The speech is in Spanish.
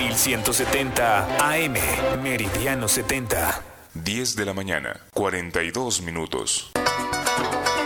1170 AM, Meridiano 70. 10 de la mañana, 42 minutos.